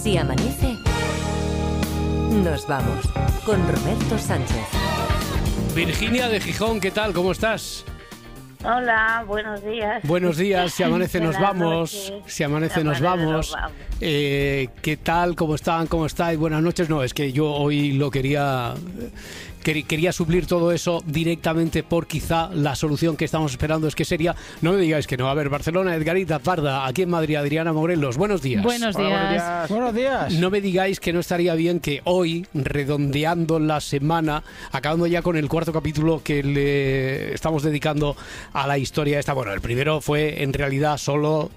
Si amanece, nos vamos con Roberto Sánchez. Virginia de Gijón, ¿qué tal? ¿Cómo estás? Hola, buenos días. Buenos días, si amanece nos Buenas vamos. noches. Si amanece nos vamos. ¿Qué tal? ¿Cómo están? ¿Cómo estáis? Buenas noches. No, es que yo hoy lo quería suplir todo eso directamente por quizá la solución que estamos esperando es que sería, no me digáis que no. A ver, Barcelona, Edgarita Parda, aquí en Madrid, Adriana Morelos, buenos días. Buenos días. Hola, buenos días. Buenos días. No me digáis que no estaría bien que hoy, redondeando la semana, acabando ya con el cuarto capítulo que le estamos dedicando a la historia esta, bueno, el primero fue en realidad solo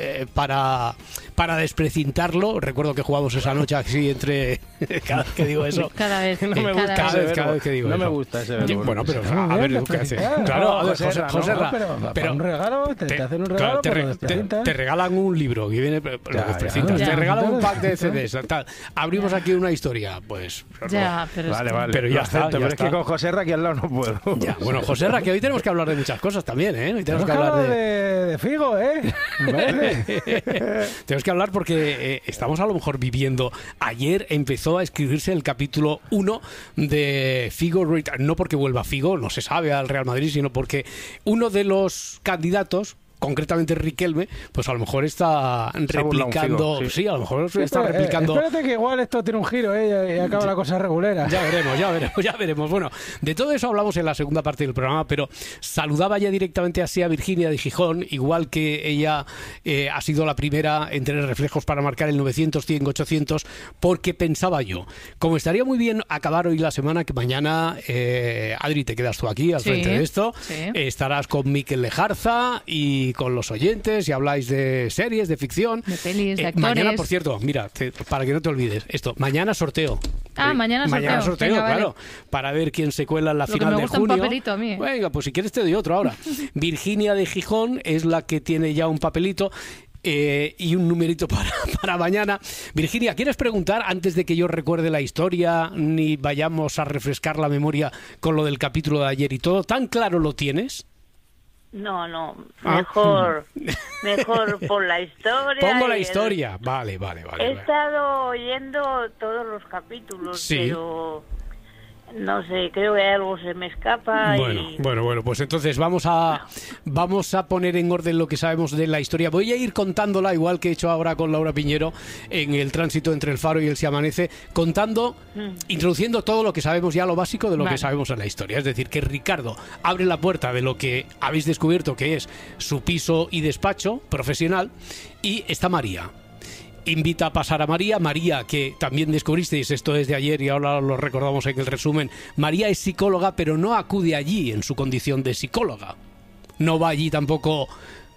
para desprecintarlo. Recuerdo que jugamos esa noche así entre cada vez que digo eso. Cada vez. No me gusta cada ese vez verbo. que digo no eso. me gusta ese verbo. Bueno, pero a ver, ¿qué hace? Claro, a ver, Joserra, pero un regalo, te hacen un regalo, te regalan un libro que viene, lo desprecintas. ya. Te regalan un pack de CDs. Tal. Abrimos aquí una historia, pues. Ya, pero Vale, es que... vale. Pero ya está, Pero ya es está. que con Joserra aquí al lado no puedo. Ya, bueno, Joserra, que hoy tenemos que hablar de muchas cosas también, ¿eh? Hoy tenemos que hablar de Figo, ¿eh? Me parece. Tenemos que hablar porque estamos a lo mejor viviendo. Ayer empezó a escribirse el capítulo 1 de Figo Return. No porque vuelva Figo, no se sabe, al Real Madrid, sino porque uno de los candidatos, concretamente Riquelme, pues a lo mejor está replicando. Figo, sí, a lo mejor está replicando. Espérate que igual esto tiene un giro, y acaba la cosa regulera. Ya veremos. Bueno, de todo eso hablamos en la segunda parte del programa, pero saludaba ya directamente así a Virginia de Gijón, igual que ella ha sido la primera en tener reflejos para marcar el 900, 100, 800, porque pensaba yo, como estaría muy bien acabar hoy la semana, que mañana, Adri, te quedas tú aquí al frente de esto, estarás con Mikel Lejarza y con los oyentes y habláis de series, de ficción. De pelis, de actores. Mañana, por cierto, mira, para que no te olvides, esto, mañana sorteo. Mañana sorteo. Venga, claro, vale. Para ver quién se cuela en la Lo final que me de gusta junio. un papelito a mí. Venga, pues si quieres te doy otro ahora. Virginia de Gijón es la que tiene ya un papelito y un numerito para mañana. Virginia, ¿quieres preguntar antes de que yo recuerde la historia ni vayamos a refrescar la memoria con lo del capítulo de ayer y todo? ¿Tan claro lo tienes? No, mejor por la historia. Pongo la historia. Vale. He estado oyendo todos los capítulos, Sí. pero no sé, creo que algo se me escapa. Bueno, pues entonces vamos a poner en orden lo que sabemos de la historia. Voy a ir contándola, igual que he hecho ahora con Laura Piñero, en el tránsito entre el Faro y el Si Amanece, introduciendo todo lo que sabemos ya, lo básico de lo que sabemos en la historia. Es decir, que Ricardo abre la puerta de lo que habéis descubierto que es su piso y despacho profesional, y está María. Invita a pasar a María, que también descubristeis, esto es de ayer y ahora lo recordamos en el resumen. María es psicóloga, pero no acude allí en su condición de psicóloga. No va allí tampoco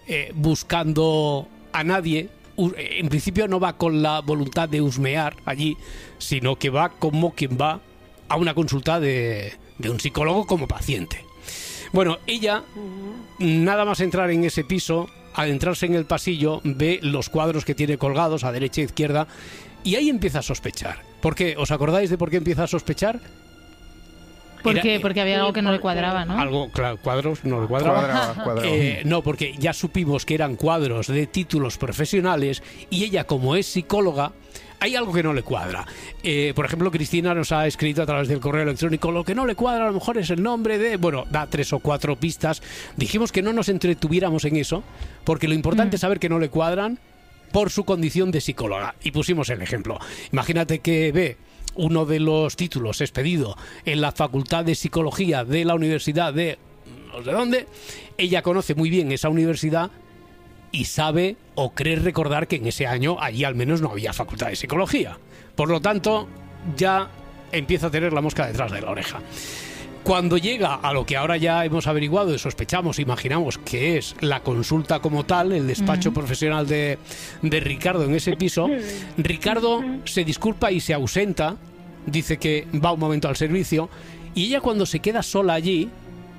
buscando a nadie. En principio no va con la voluntad de husmear allí, sino que va como quien va a una consulta de un psicólogo como paciente. Bueno, ella, nada más entrar en ese piso, adentrarse en el pasillo, ve los cuadros que tiene colgados a derecha e izquierda y ahí empieza a sospechar. ¿Por qué? ¿Os acordáis de por qué empieza a sospechar? ¿Por qué? Porque había algo que no le cuadraba, ¿no? Algo, claro, cuadros no le cuadraba. Cuadraba. No, porque ya supimos que eran cuadros de títulos profesionales y ella, como es psicóloga, hay algo que no le cuadra. Por ejemplo, Cristina nos ha escrito a través del correo electrónico, lo que no le cuadra a lo mejor es el nombre de... Bueno, da 3 o 4 pistas. Dijimos que no nos entretuviéramos en eso, porque lo importante es saber que no le cuadran por su condición de psicóloga. Y pusimos el ejemplo. Imagínate que ve uno de los títulos expedido en la Facultad de Psicología de la Universidad de... no sé dónde. Ella conoce muy bien esa universidad y sabe o cree recordar que en ese año allí al menos no había facultad de psicología. Por lo tanto, ya empieza a tener la mosca detrás de la oreja. Cuando llega a lo que ahora ya hemos averiguado y sospechamos, imaginamos que es la consulta como tal, el despacho profesional de Ricardo en ese piso, Ricardo se disculpa y se ausenta, dice que va un momento al servicio, y ella, cuando se queda sola allí,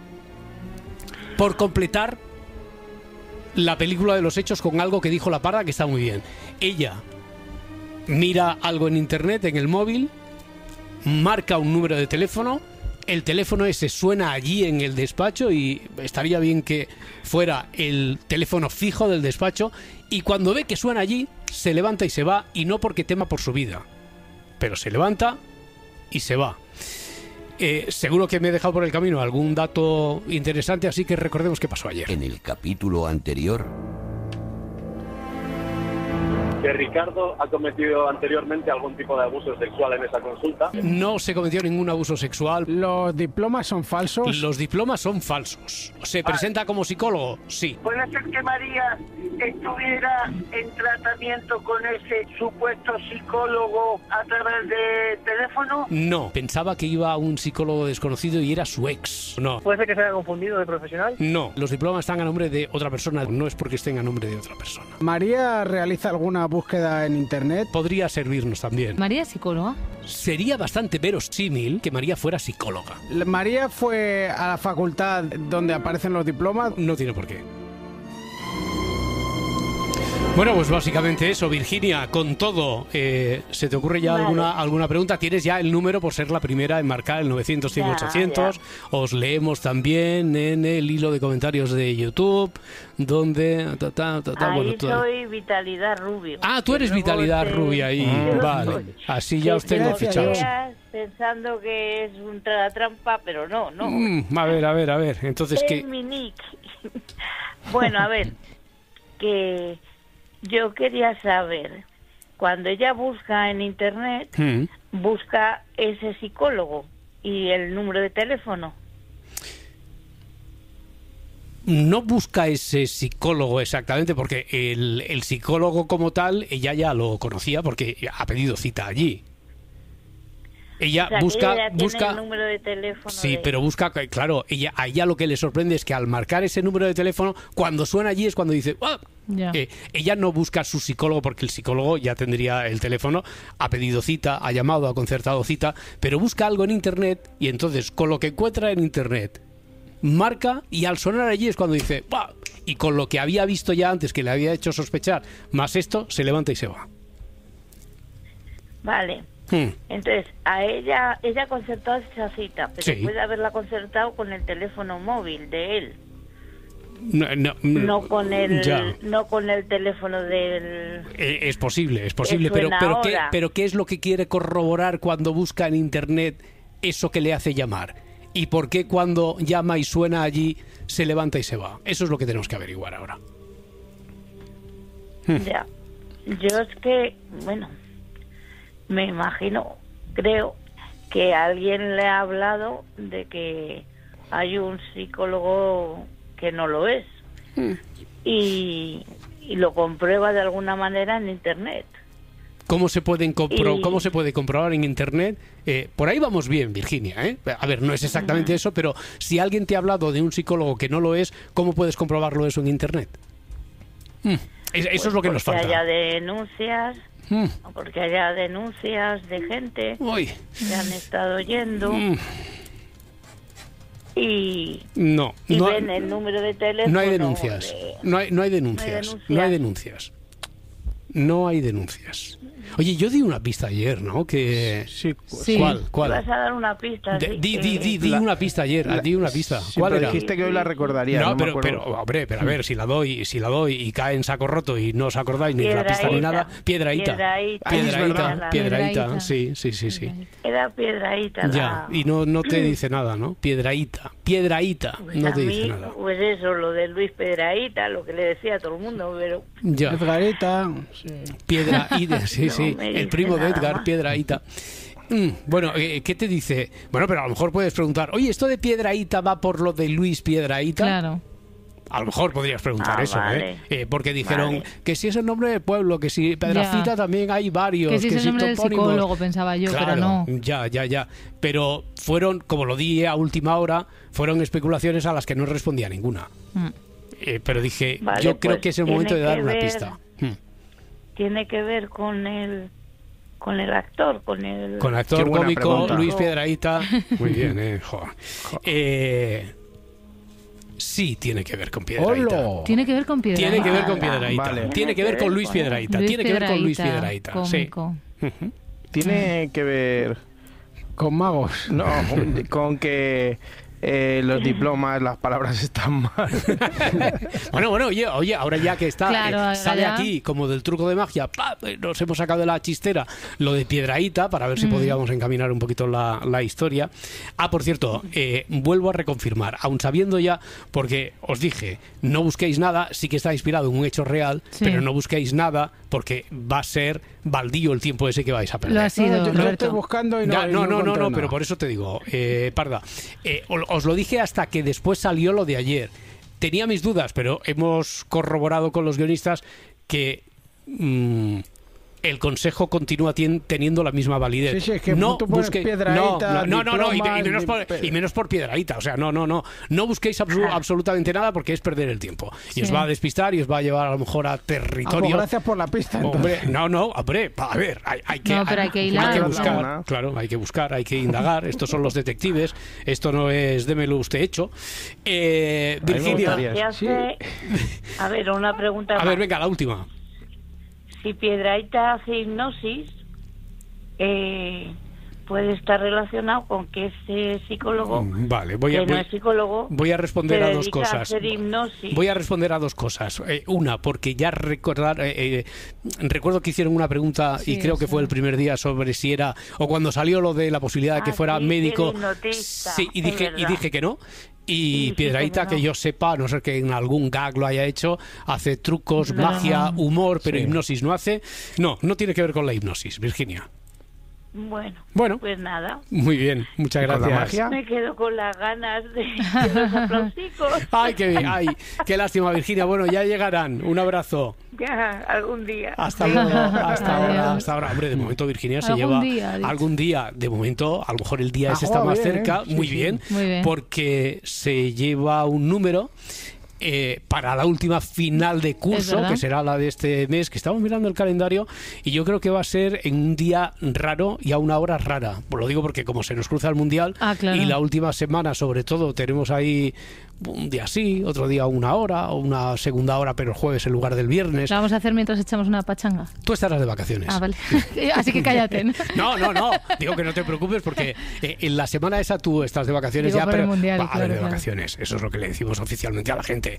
por completar la película de los hechos con algo que dijo la Parda que está muy bien. Ella mira algo en internet, en el móvil, marca un número de teléfono, el teléfono ese suena allí en el despacho y estaría bien que fuera el teléfono fijo del despacho, y cuando ve que suena allí, se levanta y se va, y no porque tema por su vida, pero se levanta y se va. Seguro que me he dejado por el camino algún dato interesante, así que recordemos qué pasó ayer. En el capítulo anterior... que Ricardo ha cometido anteriormente algún tipo de abuso sexual en esa consulta. No se cometió ningún abuso sexual. ¿Los diplomas son falsos? Los diplomas son falsos. ¿Se presenta como psicólogo? Sí. ¿Puede ser que María estuviera en tratamiento con ese supuesto psicólogo a través de teléfono? No, pensaba que iba a un psicólogo desconocido y era su ex. No. ¿Puede ser que se haya confundido de profesional? No, los diplomas están a nombre de otra persona, no es porque estén a nombre de otra persona. ¿María realiza alguna búsqueda en internet? Podría servirnos también. ¿María es psicóloga? Sería bastante verosímil que María fuera psicóloga. ¿María fue a la facultad donde aparecen los diplomas? No tiene por qué. Bueno, pues básicamente eso, Virginia, con todo. ¿Se te ocurre ya alguna pregunta? Tienes ya el número por ser la primera en marcar el 900-100-800. Os leemos también en el hilo de comentarios de YouTube, donde... Ahí soy Vitalidad Rubio. Ah, tú eres Vitalidad Rubia ahí. Vale, así ya os tengo fichados. Pensando que es una trampa, pero no. A ver. Entonces, ¿qué? Es mi nick. Bueno, a ver, que... yo quería saber, cuando ella busca en internet, busca ese psicólogo y el número de teléfono. No busca ese psicólogo exactamente, porque el psicólogo como tal, ella ya lo conocía porque ha pedido cita allí. Ella o sea, busca, ella busca tiene el número de teléfono. Sí, pero busca, claro, a ella lo que le sorprende es que al marcar ese número de teléfono, cuando suena allí es cuando dice, ¡ah! Ella no busca a su psicólogo porque el psicólogo ya tendría el teléfono, ha pedido cita, ha llamado, ha concertado cita, pero busca algo en internet y entonces con lo que encuentra en internet marca y al sonar allí es cuando dice, ¡ah! Y con lo que había visto ya antes que le había hecho sospechar, más esto, se levanta y se va. Vale. Entonces, a ella ha concertado esa cita, pero Sí. puede haberla concertado con el teléfono móvil de él. No con el teléfono del... Es posible, pero pero ¿qué es lo que quiere corroborar cuando busca en internet eso que le hace llamar? ¿Y por qué cuando llama y suena allí se levanta y se va? Eso es lo que tenemos que averiguar ahora. Ya. Yo es que, bueno, me imagino, creo que alguien le ha hablado de que hay un psicólogo que no lo es y lo comprueba de alguna manera en internet. ¿Cómo se puede comprobar en internet? Por ahí vamos bien, Virginia, ¿eh? A ver, no es exactamente eso, pero si alguien te ha hablado de un psicólogo que no lo es, ¿cómo puedes comprobarlo eso en internet? Eso es lo que nos falta. Porque haya denuncias, porque haya denuncias de gente que han estado yendo y ven el número de teléfono. No hay denuncias. No hay denuncias. Oye, yo di una pista ayer, ¿no? Que... Sí. ¿Cuál? Vas a dar una pista. Di una pista ayer. Di una pista. Sí, ¿Cuál era? Dijiste que hoy la recordaría. No, pero a ver, si la doy y cae en saco roto y no os acordáis ni de la pista ni nada. Piedraíta. Sí. Era Piedraíta. Ya, y no te dice nada, ¿no? Piedraíta. Pues no te dice nada. Pues eso, lo de Luis Piedraíta, lo que le decía a todo el mundo, pero... Ya. Piedraíta, sí. Piedraíta, sí. El primo de Edgar, Piedraíta. Bueno, ¿qué te dice? Bueno, pero a lo mejor puedes preguntar, oye, ¿esto de Piedraíta va por lo de Luis Piedraíta? Claro. A lo mejor podrías preguntar eso, vale. porque dijeron que si es el nombre del pueblo, que si Pedrafita también hay varios. Que si es el nombre del psicólogo, pensaba yo, claro, pero no. Ya. Pero fueron, como lo di a última hora, fueron especulaciones a las que no respondía ninguna. Pero dije, yo creo que es el momento de dar una pista. Tiene que ver con el actor, con el actor cómico Luis Piedraíta. Muy bien, joder. Sí, tiene que ver con Piedraíta. Tiene que ver con Piedraíta. Tiene que ver con Piedraíta. Vale. Tiene que ver con Luis Piedraíta. Tiene que ver con Luis Piedraíta. Sí. Tiene que ver Con magos. No, con que los diplomas, las palabras están mal. Bueno, oye, ahora ya que está, Claro, sale ya. aquí como del truco de magia, ¡pah! Nos hemos sacado de la chistera lo de Piedrahíta para ver si podíamos encaminar un poquito la historia. Por cierto, vuelvo a reconfirmar, aun sabiendo ya, porque os dije, no busquéis nada, sí que está inspirado en un hecho real, Sí. pero no busquéis nada porque va a ser baldío el tiempo ese que vais a perder. Lo ha sido, yo Roberto. estoy buscando y Ya, no, encuentro nada. pero por eso te digo, Parda, os lo dije hasta que después salió lo de ayer. Tenía mis dudas, pero hemos corroborado con los guionistas que el consejo continúa teniendo la misma validez. Sí, sí, es que no tú pones busquéis, Piedrahíta, no, diplomas, y menos por Piedrahíta. O sea, no busquéis absolutamente nada porque es perder el tiempo. Y Sí. os va a despistar y os va a llevar a lo mejor a Pues territorio. gracias por la pista. Hombre, hombre, a ver, hay que, No, pero hay que hilar, hay que ¿no? buscar, claro, hay que buscar, hay que indagar. Estos son los detectives, esto no es démelo usted hecho. Virginia, gustaría. Se hace... A ver, una pregunta a más. ver, venga, la última. Si Piedrahíta hace hipnosis, puede estar relacionado con que ese psicólogo, Vale, que no es psicólogo, voy a responder se a dos dedica a cosas. hacer hipnosis. Voy a responder a dos cosas. Una, porque ya recuerdo que hicieron una pregunta Sí, y creo que sí. fue el primer día sobre si era, o cuando salió lo de la posibilidad de que fuera sí, médico. el hipnotista, Sí, y es dije verdad. que no. Y Sí, Piedrahíta, que no. que yo sepa, a no ser que en algún gag lo haya hecho, hace trucos, Pero magia, no. humor, pero hipnosis no hace. No tiene que ver con la hipnosis, Virginia. Bueno, pues nada. Muy bien, muchas ¿Y con la gracias. magia? Me quedo con las ganas de los aplausicos. Ay, qué lástima, Virginia. Bueno, ya llegarán. Un abrazo. Ya, algún día. Hasta luego, hasta ahora, Adiós. hasta ahora. Hombre, de momento Virginia se Algún lleva día, ha dicho. algún día. De momento, a lo mejor el día ese está jugado más bien, cerca. Sí, Muy sí. bien, Muy bien. porque se lleva un número para la última final de Es curso, verdad. que será la de este mes, que estamos mirando el calendario, y yo creo que va a ser en un día raro y a una hora rara. Pues lo digo porque como se nos cruza el Mundial, Claro. y la última semana sobre todo tenemos ahí un día sí, otro día una hora, o una segunda hora, pero el jueves en lugar del viernes. ¿La vamos a hacer mientras echamos una pachanga? Tú estarás de vacaciones. Vale. Así que cállate, ¿no? No. Digo que no te preocupes porque en la semana esa tú estás de vacaciones. Digo ya, por el pero Mundial, a ver, claro, de claro. vacaciones. Eso es lo que le decimos oficialmente a la gente.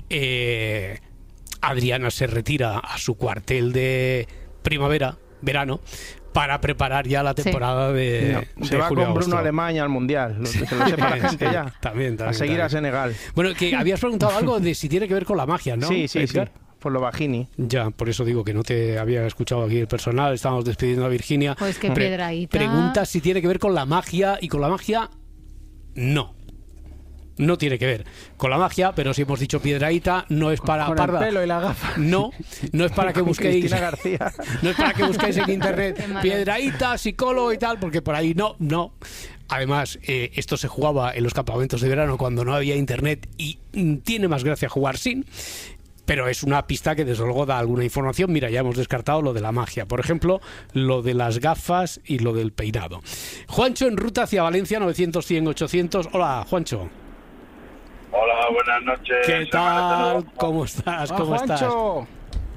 Adriana se retira a su cuartel de verano, para preparar ya la Sí. temporada de Se va con julio-agosto. Bruno a Alemania al Mundial. Que lo sepa la gente Sí, ya. también, A seguir a Senegal. Bueno, que habías preguntado algo de si tiene que ver con la magia, ¿no? Sí. Edgar? Por lo bajini. Ya, por eso digo que no te había escuchado aquí el personal. Estábamos despidiendo a Virginia. Pues que Piedrahíta. Pregunta si tiene que ver con la magia, y con la magia, no. No tiene que ver con la magia, pero si hemos dicho Piedrahíta, no es para Con Parda. el pelo y la gafa. No es para que Con busquéis. Cristina García. No es para que busquéis en Qué internet malo. Piedrahíta, psicólogo y tal, porque por ahí no. Además, esto se jugaba en los campamentos de verano cuando no había internet y tiene más gracia jugar sin. Pero es una pista que desde luego da alguna información. Mira, ya hemos descartado lo de la magia. Por ejemplo, lo de las gafas y lo del peinado. Juancho en ruta hacia Valencia, 900-100-800. Hola, Juancho. Hola, buenas noches. ¿Qué tal? ¿Cómo estás? ¿Cómo estás? Juancho.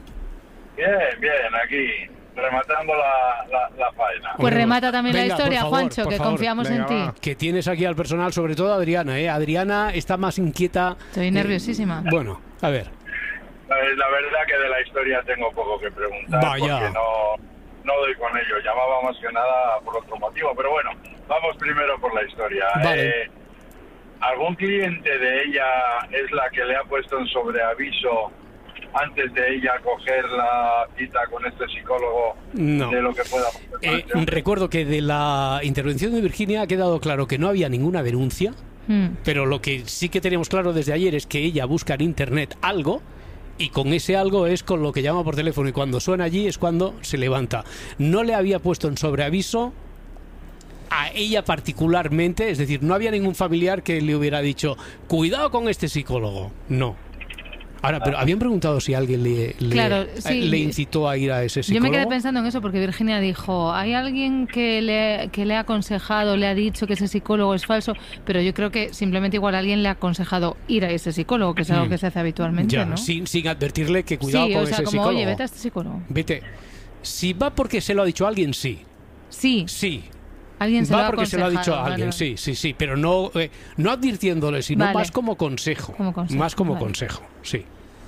Bien, aquí, rematando la faena. Pues remata también Venga, la historia, por favor, Juancho, por que favor. confiamos Venga, en ti. va. Que tienes aquí al personal, sobre todo Adriana, ¿eh? Adriana está más inquieta. Estoy nerviosísima. Bueno, a ver. La verdad que de la historia tengo poco que preguntar. Vaya. Porque no doy con ello. Llamaba más que nada por otro motivo. Pero bueno, vamos primero por la historia. Vale. ¿Algún cliente de ella es la que le ha puesto en sobreaviso antes de ella coger la cita con este psicólogo No. de lo que pueda pasar? Recuerdo que de la intervención de Virginia ha quedado claro que no había ninguna denuncia, pero lo que sí que tenemos claro desde ayer es que ella busca en internet algo, y con ese algo es con lo que llama por teléfono, y cuando suena allí es cuando se levanta. No le había puesto en sobreaviso a ella particularmente, es decir, no había ningún familiar que le hubiera dicho cuidado con este psicólogo. No. Ahora, pero habían preguntado si alguien Claro, sí. le incitó a ir a ese Yo psicólogo. me quedé pensando en eso porque Virginia dijo, hay alguien que le ha aconsejado, le ha dicho que ese psicólogo es falso, pero yo creo que simplemente igual alguien le ha aconsejado ir a ese psicólogo, que es algo que se hace habitualmente, Ya, ¿no? sin advertirle que cuidado Sí, con o sea, ese como, psicólogo. oye, vete a este psicólogo. Vete. Si va porque se lo ha dicho alguien, sí. Sí. Sí. Alguien se lo ha porque se lo ha dicho a aconsejado, alguien, vale. sí, pero no advirtiéndole, sino Vale. más como consejo. Más como consejo, sí.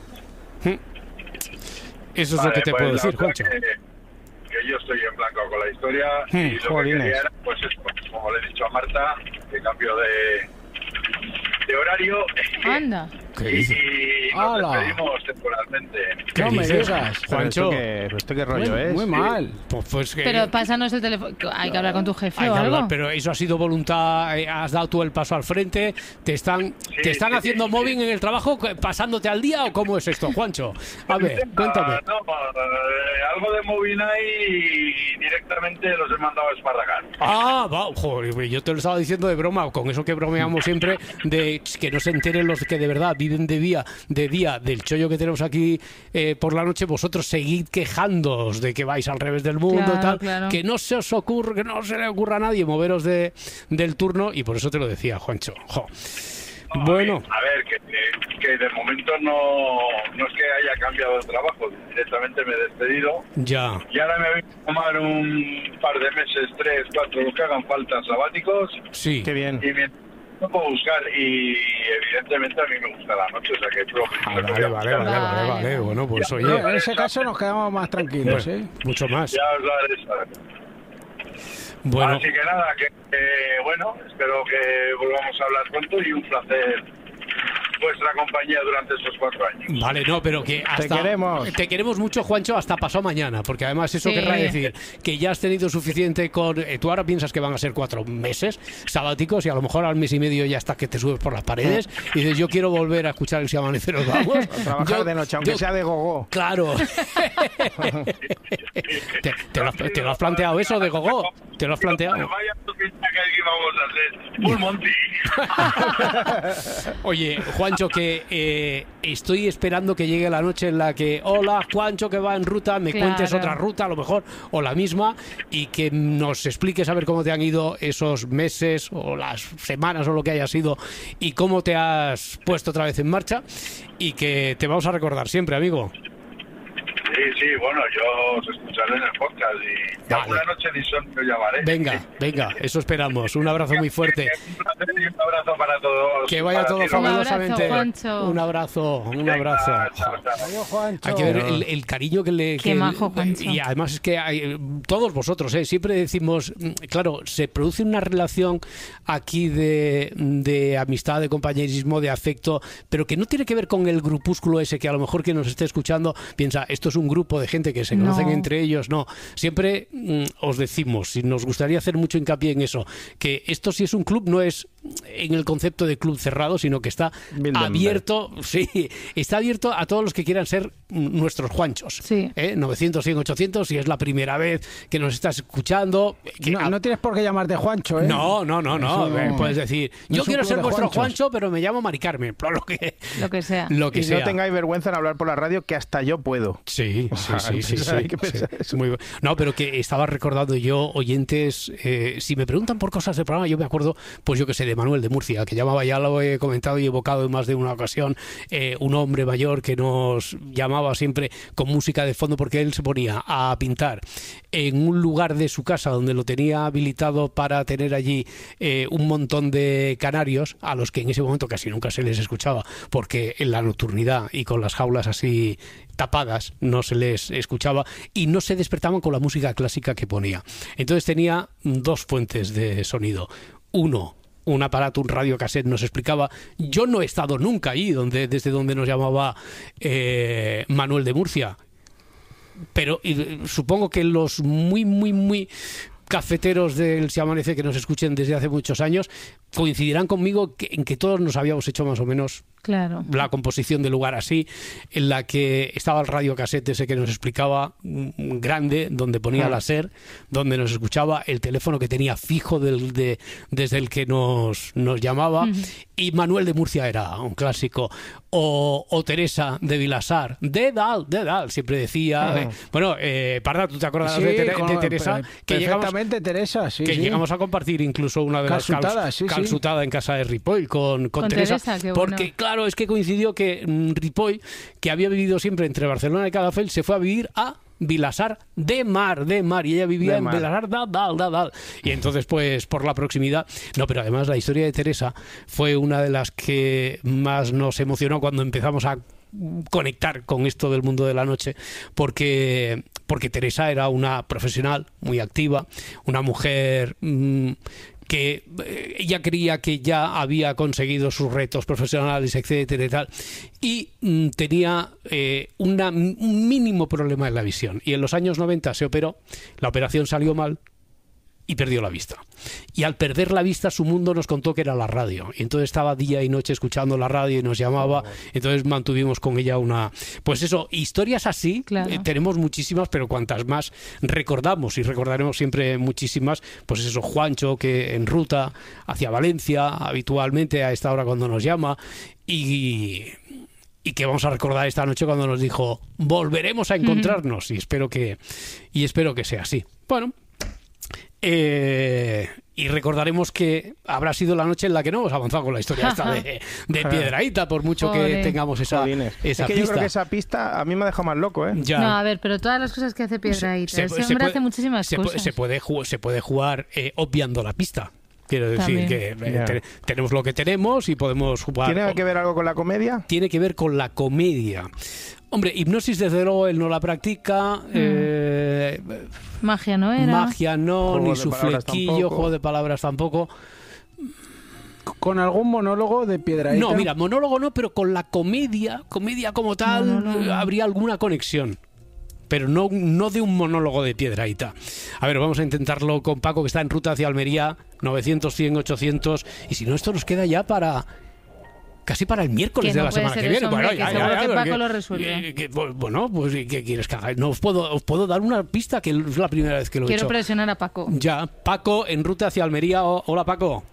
Eso es lo que te puedo decir, Juancho. Que yo estoy en blanco con la historia y lo que quería era, pues eso, como le he dicho a Marta, que cambio de horario Anda. y nos despedimos temporalmente. ¿Qué No me dices, digas. Juancho? ¿Esto qué rollo es? Muy mal. Pues que... Pero pásanos el teléfono. Hay que hablar con tu jefe Hay o que algo. hablar, pero eso ha sido voluntad, has dado tú el paso al frente, te están haciendo mobbing en el trabajo, pasándote al día, ¿o cómo es esto, Juancho? A ver, cuéntame. No, algo de moving ahí y directamente los he mandado a esparragar. Joder, yo te lo estaba diciendo de broma, con eso que bromeamos siempre, de que no se enteren los que de verdad viven de día del chollo que tenemos aquí por la noche. Vosotros seguid quejándoos de que vais al revés del mundo, Claro, tal, claro. que no se os ocurre, que no se le ocurra a nadie moveros del turno, y por eso te lo decía, Juancho. Bueno, A ver, que de momento no es que haya cambiado de trabajo, directamente me he despedido. ya. Y ahora me voy a tomar un par de meses, 3, 4, lo que hagan falta, sabáticos. Sí. Qué bien. Y mientras no puedo buscar, y evidentemente a mí me gusta la noche, o sea que Vale. Bueno, pues oye, En ese caso nos quedamos más tranquilos, ¿eh? mucho más. Ya os lo haré saber. Bueno, Así que nada, bueno, espero que volvamos a hablar pronto y un placer vuestra compañía durante estos 4 años. vale, no, pero que hasta... Te queremos mucho, Juancho, hasta pasado mañana, porque además eso Sí. querrá decir que ya has tenido suficiente con... tú ahora piensas que van a ser 4 meses sabáticos y a lo mejor al mes y medio ya está que te subes por las paredes y dices, yo quiero volver a escuchar el Si Amanecer Os Vamos. Trabajar de noche, aunque sea de gogó. Claro. ¿Te lo has planteado eso de gogó? ¿Te lo has planteado? Vaya toquita que aquí vamos a hacer. Full Monty. Oye, Juancho, que estoy esperando que llegue la noche en la que, hola, Juancho, que va en ruta, me Claro. cuentes otra ruta, a lo mejor, o la misma, y que nos expliques a ver cómo te han ido esos meses, o las semanas, o lo que haya sido, y cómo te has puesto otra vez en marcha, y que te vamos a recordar siempre, amigo. Sí, bueno, yo os escucharé en el podcast y alguna noche de insomnio os llamaré. Venga, eso esperamos. Un abrazo muy fuerte. Un placer y un abrazo para todos. Que vaya todo fabulosamente. Juancho. Un abrazo. Adiós, Juancho. Hay que ver el cariño que le... Qué majo, Juancho. Y además es que todos vosotros, siempre decimos, claro, se produce una relación aquí de amistad, de compañerismo, de afecto, pero que no tiene que ver con el grupúsculo ese que a lo mejor quien nos esté escuchando piensa, esto es un grupo de gente que se conocen entre ellos. No, siempre os decimos, y nos gustaría hacer mucho hincapié en eso, que esto si es un club no es en el concepto de club cerrado, sino que está abierto, está abierto a todos los que quieran ser nuestros Juanchos. Sí. 900, 100, 800, si es la primera vez que nos estás escuchando. No tienes por qué llamarte Juancho, ¿eh? No. Eso Puedes decir, no yo es un quiero club ser de vuestro Juanchos. Juancho, pero me llamo Mari Carmen. Lo que sea. Lo que y sea. no tengáis vergüenza en hablar por la radio, que hasta yo puedo. Sí. Hay que pensar eso. Muy bueno. No, pero que estaba recordando yo, oyentes, si me preguntan por cosas del programa, yo me acuerdo, pues yo que sé, de Manuel de Murcia, que llamaba, ya lo he comentado y evocado en más de una ocasión, un hombre mayor que nos llamaba siempre con música de fondo porque él se ponía a pintar en un lugar de su casa donde lo tenía habilitado para tener allí un montón de canarios a los que en ese momento casi nunca se les escuchaba porque en la nocturnidad y con las jaulas así tapadas no se les escuchaba y no se despertaban con la música clásica que ponía. Entonces tenía 2 fuentes de sonido. Uno, un aparato, un radiocassette, nos explicaba. Yo no he estado nunca ahí desde donde nos llamaba Manuel de Murcia, pero supongo que los muy cafeteros del Si Amanece que nos escuchen desde hace muchos años coincidirán conmigo en que todos nos habíamos hecho más o menos la composición del lugar así, en la que estaba el radiocassette ese que nos explicaba, grande, donde ponía la SER, donde nos escuchaba, el teléfono que tenía fijo desde el que nos llamaba, y Manuel de Murcia era un clásico, o Teresa de Vilasar, de Dal, siempre decía. Bueno, Parda, ¿tú te acuerdas de Teresa? Perfectamente, Teresa, sí. Llegamos a compartir incluso una de las calzutada en casa de Ripoll con Teresa, porque claro, es que coincidió que Ripoll, que había vivido siempre entre Barcelona y Calafell, se fue a vivir a Vilasar de Mar, y ella vivía en Vilasar dal. Y entonces, pues, por la proximidad... No, pero además la historia de Teresa fue una de las que más nos emocionó cuando empezamos a conectar con esto del mundo de la noche, porque Teresa era una profesional muy activa, una mujer que ella creía que ya había conseguido sus retos profesionales, etcétera y tal, y tenía un mínimo problema en la visión, y en los años 90 se operó, la operación salió mal y perdió la vista. Y al perder la vista, su mundo nos contó que era la radio. Y entonces estaba día y noche escuchando la radio y nos llamaba. Entonces mantuvimos con ella una... Pues eso, historias así, claro. Tenemos muchísimas, pero cuantas más recordamos y recordaremos siempre muchísimas. Pues eso, Juancho, que en ruta hacia Valencia, habitualmente a esta hora cuando nos llama, y que vamos a recordar esta noche cuando nos dijo, volveremos a encontrarnos. Y espero que sea así. Bueno... y recordaremos que habrá sido la noche en la que no hemos avanzado con la historia esta de Piedrahíta, por mucho que tengamos esa pista. Yo creo que esa pista a mí me ha dejado más loco, ¿eh? Ya. No, a ver, pero todas las cosas que hace Piedrahíta, ese hombre hace muchísimas cosas. Se puede jugar obviando la pista. Quiero decir que tenemos lo que tenemos y podemos jugar. ¿Tiene que ver algo con la comedia? Tiene que ver con la comedia. Hombre, hipnosis desde luego él no la practica. Magia no era. Magia no, ni su flequillo, juego de palabras tampoco. ¿Con algún monólogo de Piedrahíta? No, mira, monólogo no, pero con la comedia como tal, habría alguna conexión. Pero no de un monólogo de Piedrahíta. A ver, vamos a intentarlo con Paco, que está en ruta hacia Almería, 900, 100, 800. Y si no, esto nos queda ya casi para el miércoles de la semana que viene. Bueno, seguro que Paco lo resuelve. Bueno, pues ¿qué quieres que haga? No os puedo dar una pista, que es la primera vez que lo he hecho. Quiero presionar a Paco. Ya, Paco en ruta hacia Almería. Hola, Paco.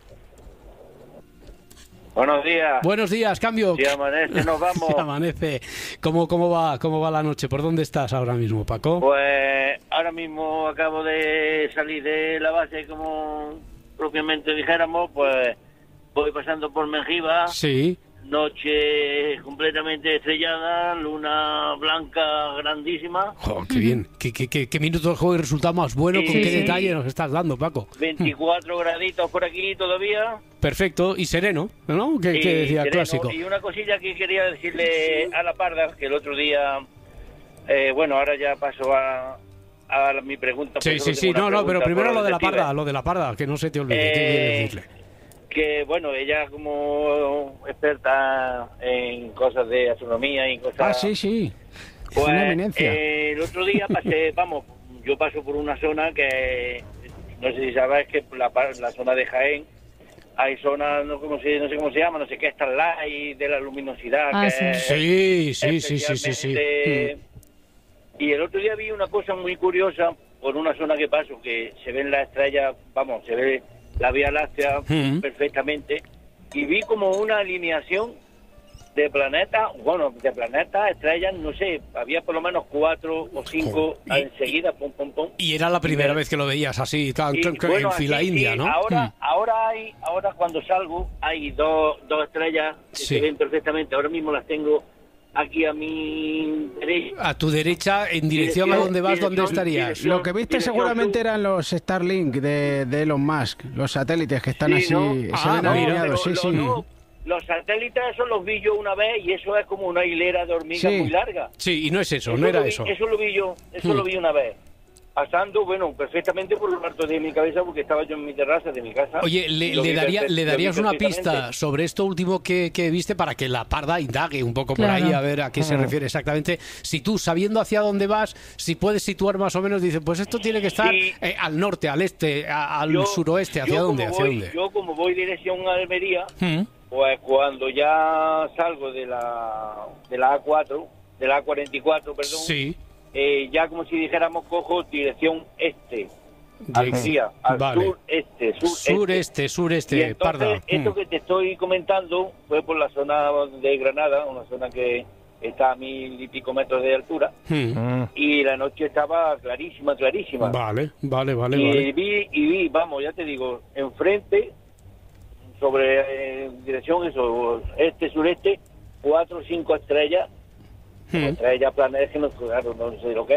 Buenos días. Buenos días, cambio. Si amanece, nos vamos. Si amanece. ¿Cómo va la noche? ¿Por dónde estás ahora mismo, Paco? Pues ahora mismo acabo de salir de la base, como propiamente dijéramos, pues voy pasando por Mengiba. Sí. Noche completamente estrellada, luna blanca grandísima. Oh, qué bien. ¿Qué minuto de juego y resultado más bueno? ¿Con qué detalle nos estás dando, Paco? 24 graditos por aquí todavía. Perfecto, y sereno, ¿no? ¿Qué decía el clásico? Y una cosilla que quería decirle a la Parda, que el otro día, bueno, ahora ya paso a mi pregunta. Sí, no, pero primero lo de la Parda, que no se te olvide. ¿Qué quieres decirle? Que bueno, ella como experta en cosas de astronomía y cosas... sí. Pues, una eminencia. El otro día yo paso por una zona que, no sé si sabes, que la zona de Jaén, hay zonas, no sé cómo se llama, no sé qué, Starlight, de la luminosidad. Sí. Y el otro día vi una cosa muy curiosa por una zona que paso, que se ven las estrellas, se ve la Vía Láctea perfectamente, y vi como una alineación de planetas, estrellas, no sé, había por lo menos 4 o 5 enseguida, pum. Y era la primera vez que lo veías así, en fila india, ¿no? Ahora cuando salgo hay dos estrellas que se ven perfectamente, ahora mismo las tengo aquí a mi derecha. A tu derecha, en dirección a donde vas, ¿dónde estarías? Lo que viste seguramente eran los Starlink de Elon Musk, los satélites que están así, se ven alineados, Los satélites, esos los vi yo una vez y eso es como una hilera de hormigas muy larga. Sí, y no es eso, no era eso. Eso lo vi yo, lo vi una vez. Pasando, perfectamente por lo alto de mi cabeza, porque estaba yo en mi terraza de mi casa. Oye, ¿le darías una pista sobre esto último que viste para que la Parda indague un poco por ahí, a ver a qué se refiere exactamente? Si tú, sabiendo hacia dónde vas, si puedes situar más o menos, dices, pues esto tiene que estar al norte, al este, al suroeste, ¿hacia dónde? Yo como voy dirección a Almería, pues cuando ya salgo de la A4, de la A44, perdón. Sí. Ya como si dijéramos, cojo dirección este, al sureste, y entonces, Parda. Esto que te estoy comentando fue por la zona de Granada, una zona que está a 1000 y pico metros de altura, y la noche estaba clarísima. Vale. Y vi, vamos, ya te digo, enfrente, sobre dirección sureste, 4 o 5 estrellas. Estrellas, planetas, que no sé lo que era,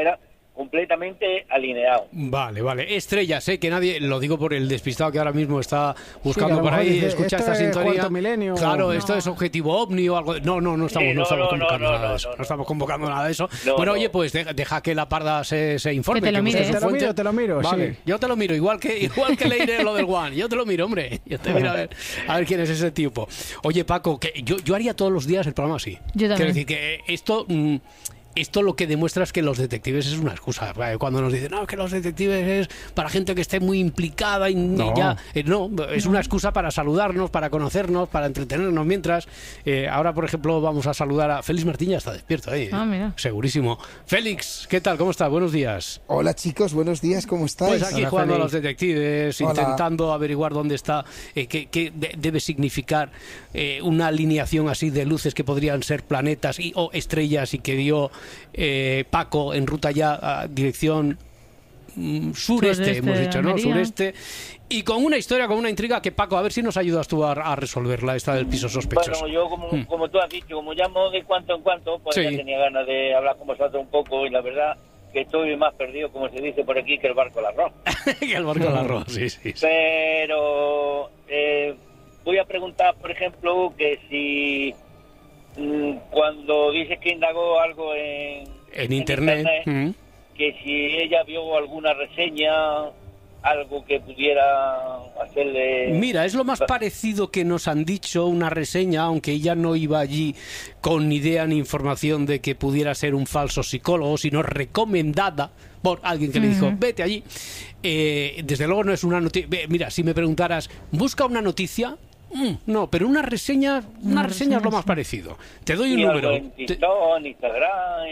completamente alineado. Vale. Estrella, sé que nadie, lo digo por el despistado que ahora mismo está buscando por ahí, dice, escucha esta ¿esto es sintonía. Cuarto Milenio? Claro, No. Esto es Objetivo OVNI o algo. No estamos convocando nada de eso. No estamos convocando nada de eso. Bueno, oye, pues deja que la Parda se informe. Que te lo mire. Te lo miro, vale, sí. yo te lo miro, igual que leeré lo del One. Yo te lo miro, hombre. Yo te miro a ver quién es ese tipo. Oye, Paco, que yo haría todos los días el programa así. Yo también. Quiero decir que esto lo que demuestra es que los detectives es una excusa. Cuando nos dicen, no, que los detectives es para gente que esté muy implicada y No. ya. No, es una excusa para saludarnos, para conocernos, para entretenernos mientras. Ahora, por ejemplo, vamos a saludar a Félix Martín, ya está despierto ahí. Mira. Segurísimo. Félix, ¿qué tal? ¿Cómo estás? Buenos días. Hola chicos, buenos días, ¿cómo estáis? Pues aquí jugando a los detectives, Hola. intentando averiguar dónde está, qué debe significar una alineación así de luces que podrían ser planetas o estrellas y que dio Paco en ruta ya a dirección sureste, hemos dicho, ¿no? Almería. Sureste. Y con una historia, con una intriga que, Paco, a ver si nos ayudas tú a resolverla, esta del piso sospechoso. Bueno, yo como tú has dicho, como llamo de cuanto en cuanto, pues Sí. ya tenía ganas de hablar con vosotros un poco y la verdad que estoy más perdido, como se dice por aquí, que el barco del arroz. Que el barco del arroz, sí. Pero voy a preguntar, por ejemplo, que si cuando dices que indagó algo en internet, que si ella vio alguna reseña, algo que pudiera hacerle... Mira, es lo más parecido que nos han dicho, una reseña, aunque ella no iba allí con ni idea ni información de que pudiera ser un falso psicólogo, sino recomendada por alguien que le dijo, vete allí. Desde luego no es una noticia... Mira, si me preguntaras, busca una noticia... no, pero una reseña es lo más parecido. Te doy un Sí, número. en TikTok, en Instagram,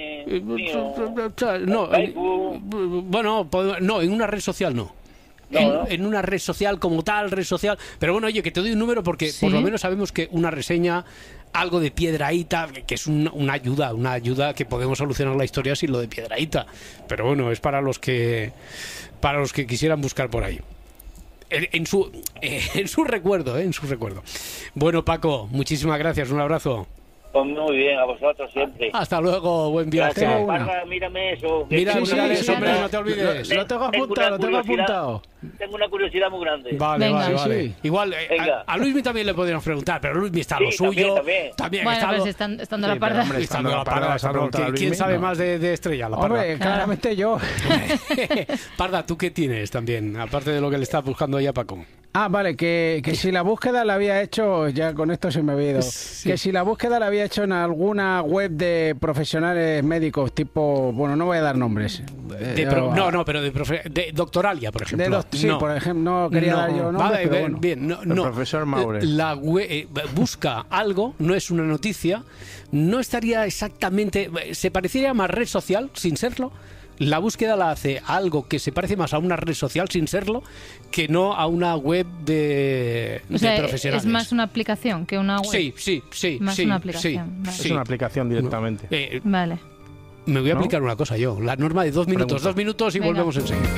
No, en una red social no. En una red social como tal, red social. Pero bueno, oye, que te doy un número porque por lo menos sabemos que una reseña, algo de Piedrahíta, que es una ayuda que podemos solucionar la historia sin lo de Piedrahíta. Pero bueno, es para los que quisieran buscar por ahí. En su recuerdo. Bueno, Paco, muchísimas gracias, un abrazo. Pues muy bien, a vosotros siempre. Hasta luego, buen viaje. Gracias, Parra, mírame eso. Mírame, Sí, hombre, no te olvides. Lo tengo apuntado. Tengo una curiosidad muy grande. Vale. Sí. Igual, a Luismi también le podríamos preguntar, pero Luismi está a lo Sí, suyo. también. Bueno, pues estando la Parda. Estando la Parda, vas a preguntar a ¿quién Luismi? sabe No. más de Estrella? La Parda. Hombre, claramente yo. Parda, ¿tú qué tienes también? Aparte de lo que le estás buscando ahí a Paco. Vale, que si la búsqueda la había hecho, ya con esto se me había ido, que si la búsqueda la había hecho en alguna web de profesionales médicos, tipo, bueno, no voy a dar nombres. Pero de Doctoralia, por ejemplo. Por ejemplo, no quería dar yo nombres, vale, pero bueno. bien, El profesor Maure. La web, busca algo, no es una noticia, no estaría exactamente, se parecería más red social, sin serlo. La búsqueda la hace algo que se parece más a una red social, sin serlo, que no a una web de profesionales. Es más una aplicación que una web. Sí. Más una aplicación. Vale. Es una aplicación directamente. Vale. Me voy a aplicar una cosa yo. La norma de 2 minutos. Pregunta. 2 minutos y Venga. volvemos enseguida.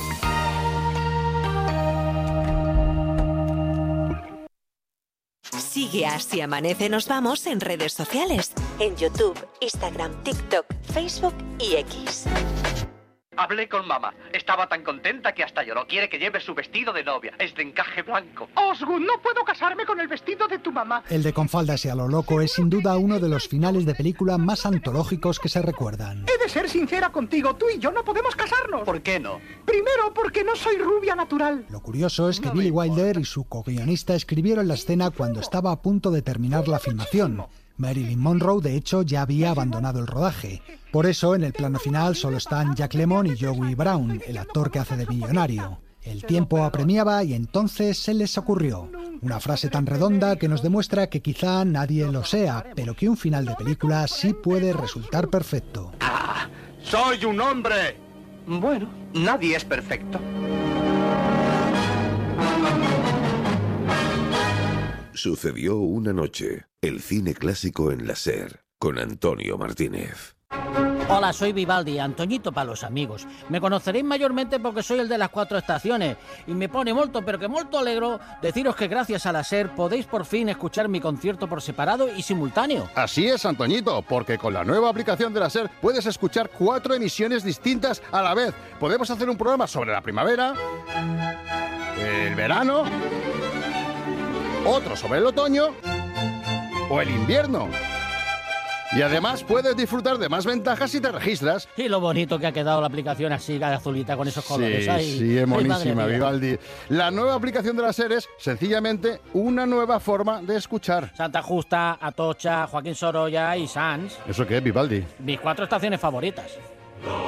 Sigue Así Amanece Nos Vamos en redes sociales. En YouTube, Instagram, TikTok, Facebook y X. Hablé con mamá. Estaba tan contenta que hasta lloró. Quiere que lleve su vestido de novia. Es de encaje blanco. Osgood, no puedo casarme con el vestido de tu mamá. El de Con faldas y a lo loco es sin duda uno de los finales de película más antológicos que se recuerdan. He de ser sincera contigo, tú y yo no podemos casarnos. ¿Por qué no? Primero, porque no soy rubia natural. Lo curioso es que Billy Wilder y su co-guionista escribieron la escena cuando estaba a punto de terminar la filmación. Marilyn Monroe, de hecho, ya había abandonado el rodaje. Por eso, en el plano final solo están Jack Lemmon y Joey Brown, el actor que hace de millonario. El tiempo apremiaba y entonces se les ocurrió. Una frase tan redonda que nos demuestra que quizá nadie lo sea, pero que un final de película sí puede resultar perfecto. ¡Ah! ¡Soy un hombre! Bueno, nadie es perfecto. Sucedió una noche. El cine clásico en la SER, con Antonio Martínez. Hola, soy Vivaldi, Antoñito para los amigos. Me conoceréis mayormente porque soy el de las 4 estaciones y me pone molto, pero que molto alegro deciros que gracias a la SER podéis por fin escuchar mi concierto por separado y simultáneo. Así es, Antoñito, porque con la nueva aplicación de la SER puedes escuchar 4 emisiones distintas a la vez. Podemos hacer un programa sobre la primavera, el verano, otro sobre el otoño o el invierno. Y además puedes disfrutar de más ventajas si te registras. Y lo bonito que ha quedado la aplicación así, azulita, con esos colores. Sí, es monísima, Vivaldi. La nueva aplicación de la SER es sencillamente una nueva forma de escuchar. Santa Justa, Atocha, Joaquín Sorolla y Sanz. ¿Eso qué es, Vivaldi? Mis 4 estaciones favoritas.